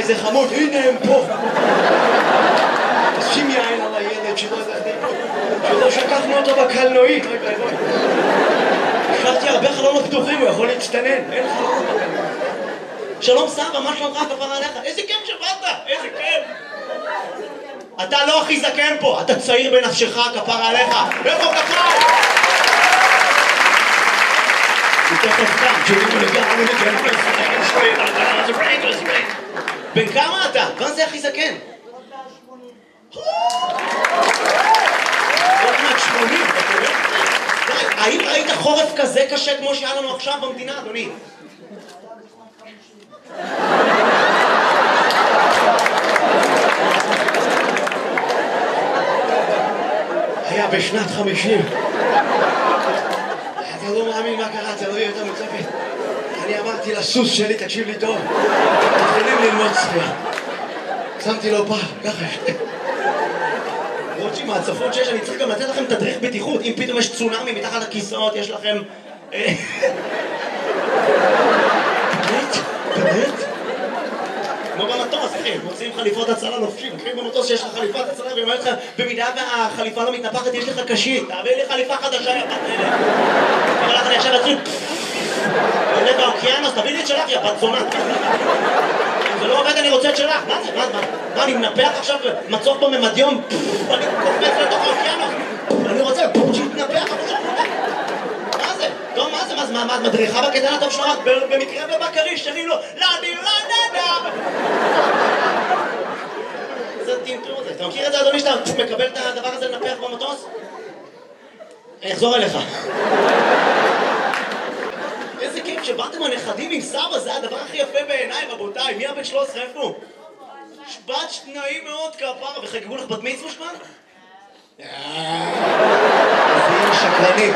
איזה חמוד, הנה הם פה. שים יין על הילד שלא שקחנו אותו בקלנועית. השארתי הרבה חלונות פתוחים, הוא יכול להצטנן, אין חלונות בקלנועית. שלום סבא, מה שלומך כפר עליך? איזה כיף שבאת, איזה כיף. אתה לא הכי זקן פה, אתה צעיר בנפשך כפר עליך. איפה כפר? בן כמה אתה? מה זה הכי זקן? האם ראית חורף כזה קשה כמו שהיה לנו עכשיו במדינה, אדוני? היה בשנת 50. אתה לא מאמין מה קרה, אתה לא יהיה יותר מוצפת. אני אמרתי לסוס שלי, תקשיב לי טוב, מתחילים ללמוד שחייה. שמתי לו פעם, ככה. רוצי מהצפות שיש, אני צריך גם לתת לכם תדריך בטיחות. אם פתאום יש צונאמי מתחת לכיסאות, יש לכם... באמת? כמו במטוס, אחי, מוצאים חליפות הצלה לובשים, אחי, במטוס שיש לך חליפת הצלה, ואומר לך, במידה והחליפה לא מתנפחת, יש לך קשית, תעביר לי חליפה חדשה, יא בת אלה. אבל לך אני עכשיו אתחיל... עולה באוקיינוס, תביא לי את שלך, יא בת זונה. אם זה לא עובד, אני רוצה את שלך. מה זה? מה, אני מנפח עכשיו מצוף בממדיום? אני קופץ לתוך האוקיינוס. אני רוצה שיתנפח, מה זה? טוב, מה זה? מה, מדריכה בקטן הטוב שלך? במקרה ובקריש, שרים לו, לדי, זה טמטום הזה. אתה מכיר את זה, אדוני, שאתה מקבל את הדבר הזה לנפח במטוס? אני אחזור אליך. איזה כיף שבאתם הנכדים עם סבא, זה הדבר הכי יפה בעיניי, רבותיי. מי הבן 13, איפה? שבת שנאים מאוד כפרה, וחגגו לך בת מצווה שמן? אז היא שקרנית.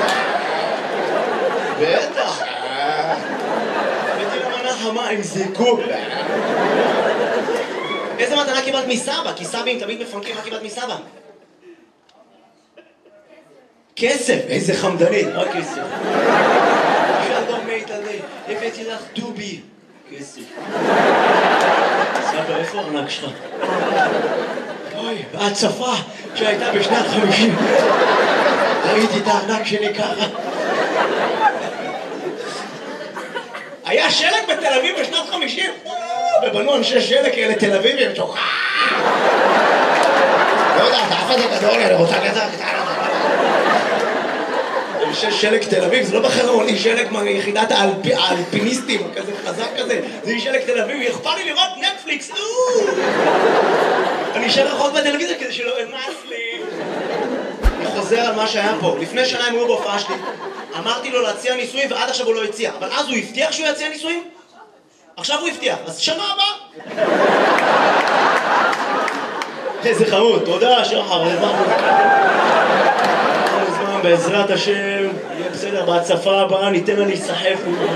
בטח. הבאתי לה מנה חמה עם זיקוק. איזה מתנה קיבלת מסבא? כי סבים תמיד מפנקים, מה קיבלת מסבא? כסף, איזה חמדנית, רק כסף. שלום מית עלי, הבאתי לך דובי. כסף. סבא, איפה הארנק שלך? אוי, בהצפה שהייתה בשנת 50. ראיתי את הארנק שלי ככה. היה שלג בתל אביב בשנת 50. ובנו אנשי שלג כאלה תל אביבים. לא יודע, אתה אף אחד גדול, אני רוצה כזה קטן. אנשי שלג תל אביב, זה לא בחרון, היא שלג מיחידת האלפיניסטים, כזה חזק כזה. זה היא שלג תל אביב, אכפת לי לראות נטפליקס. אני אשאר רחוק בטלוויזיה כדי שלא אמס לי. אני חוזר על מה שהיה פה. לפני שנה הם היו בהופעה שלי. אמרתי לו להציע ניסויים ועד עכשיו הוא לא הציע. אבל אז הוא הבטיח שהוא יציע ניסויים? עכשיו הוא הבטיח. אז שנה הבאה. איזה חמוד. תודה, שחר. זמן בעזרת השם. יהיה בסדר. בהצפה הבאה ניתן לה להיסחף.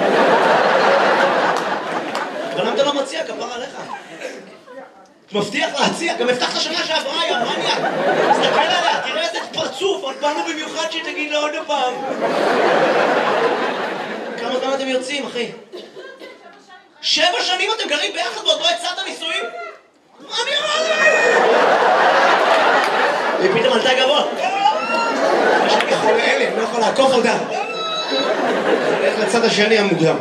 אבל למה אתה לא מציע? כפר עליך. מבטיח להציע, גם הבטחת שנה שעברה, יא מניאק. תסתכל עליה, תראה איזה פרצוף, עוד באנו במיוחד שתגיד לו עוד פעם. כמה זמן אתם יוצאים, אחי? 7 שנים אתם גרים ביחד ועוד לא הצעת נישואים? מה אני אומר לך? היא פתאום עלתה גבוה. יש לי חולה אלה, אני לא יכול לעקוף אותה. אני הולך לצד השני המוקדם.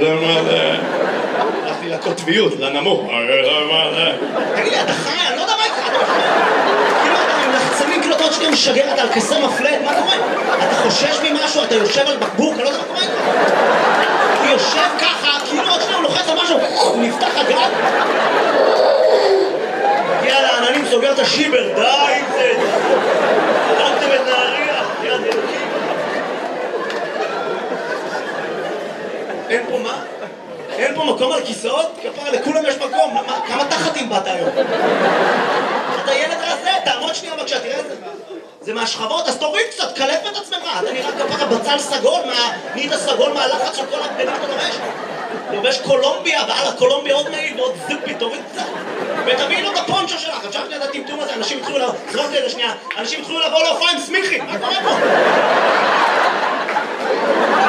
הלכתי לקוטביות, לנמוך. תגיד לי, אתה חי? אני לא יודע מה איתך. כאילו אתה עם לחצנים, כאילו אתה עוד שנייה משגר, אתה על כסר מפלט, מה קורה? אתה חושש ממשהו, אתה יושב על בקבוק, אני לא יודע מה קורה איתך. הוא יושב ככה, כאילו עוד שנייה הוא לוחץ על משהו, הוא נפתח הגג. הגיע לעננים, סוגר את השיבר, די עם זה. חדקתם את נהריה, יד אלוקים. אין פה מה? אין פה מקום על כיסאות? כפרה, לכולם יש מקום. כמה תחתים באת היום? אתה ילד רזה, תעמוד שנייה בבקשה, תראה את זה. זה מהשכבות, אז תוריד קצת, קלף את עצמך. אתה נראה כפרה בצל סגול, נהיית סגול מהלחץ של כל הבגדים שאתה לובש. לובש קולומביה, ועל הקולומביה עוד מעיל ועוד זיפי, תוריד קצת. ותביא לו את הפונצ'ו שלך. עכשיו שנייה את הטמטום הזה, אנשים התחילו לבוא להופעה עם סמיכי. מה קורה פה?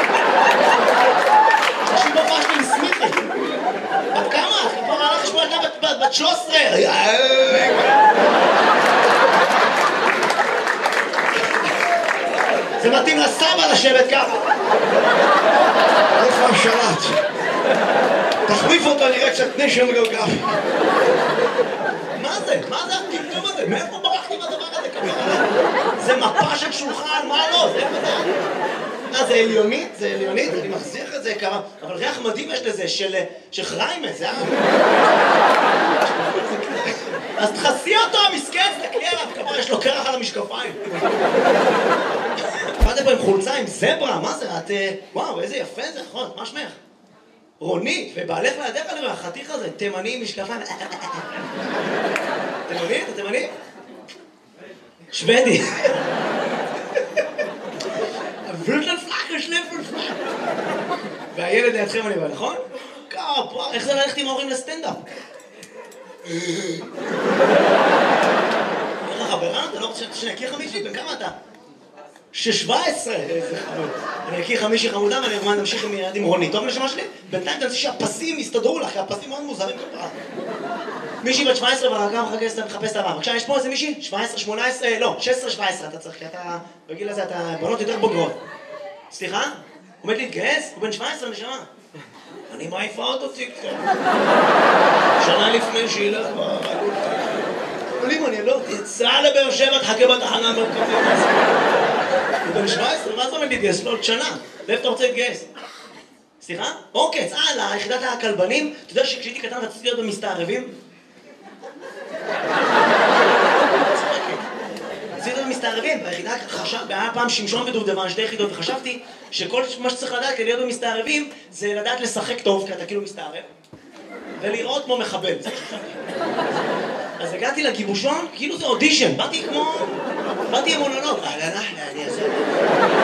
אנשים בהופעה שלי עם סמיכי. בת כמה? כבר הלך לשמוע ילדה בת בת 13. זה מתאים לסבא לשבת ככה. איפה השלט? תחליף אותו, נראה קצת נשם גיאוגרפי. מה זה? מה זה הטמטום הזה? מאיפה ברחתי מהדבר הזה? זה מפה של שולחן, מה לא? זה עליונית? זה עליונית? אני מחזיר את זה כמה... אבל ריח מדהים יש לזה, של חריימה, זה אז תחסי אותו, המסכן, תקלי עליו, כמה יש לו קרח על המשקפיים. באתם פה עם חולצה, עם זברה, מה זה? את... וואו, איזה יפה זה, נכון, מה שמך? רונית, ובעלך לידך אני רואה, החתיך הזה, תימני עם משקפיים. תימני? אתה תימני? שוודי. והילד לידכם אני בא, נכון? איך זה ללכת עם ההורים לסטנדאפ? איך החברה? אתה לא רוצה שאני אכיר חמישי? בן כמה אתה? 17! איזה חמוד. אני אכיר חמישי חמודה ואני ארמן נמשיך עם רונית. טוב נשמה שלי? בינתיים תנסי שהפסים יסתדרו לך, כי הפסים מאוד מוזרים כל פעם. מישהי בת 17 והרגע מחפש את הבא. בבקשה, יש פה איזה מישהי? 17, 18, לא, 16, 17 אתה צריך, כי אתה, בגיל הזה אתה בנות יותר בוגרות. סליחה? עומד להתגייס? הוא בן 17 נשמה. אני מעיפה אותו קצת. שנה לפני שילך אבל אם אני לא תצא לבאר שבע, תחכה בתחנה המרכזית. הוא בן 17, מה זה עומד להתגייס? לא, עוד שנה. לאיפה אתה רוצה להתגייס? סליחה? אוקיי, צהל, ליחידת הכלבנים. אתה יודע שכשהייתי קטן רציתי להיות במסתערבים? רציתי להיות במסתערבים, ביחידה היה פעם שמשון ודובדבן, 2 יחידות, וחשבתי שכל מה שצריך לדעת כדי להיות במסתערבים זה לדעת לשחק טוב, כי אתה כאילו מסתערב, ולראות כמו מחבל. אז הגעתי לגיבושון, כאילו זה אודישן, באתי עם מונולוג. אני אעשה